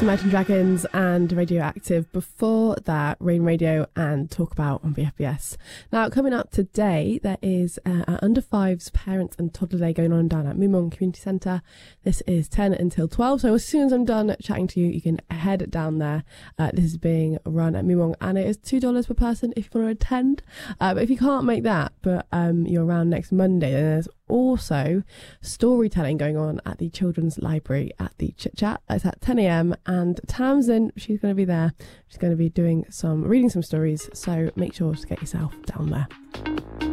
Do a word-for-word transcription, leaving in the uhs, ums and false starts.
was Imagine Dragons and Radioactive. Before that, Rain Radio and Talk About on V F B S. Now, coming up today, there is uh, an Under Fives Parents and Toddler Day going on down at Mumong Community Centre. This is ten until twelve, so as soon as I'm done chatting to you, you can head down there. Uh, this is being run at Mumong, and it is two dollars per person if you want to attend. Uh, but if you can't make that, but um, you're around next Monday, then there's also storytelling going on at the Children's Library at the Chit Chat. It's at ten a.m. and Tamsin, she's going to be there. She's going to be doing some, reading some stories, so make sure to get yourself down there.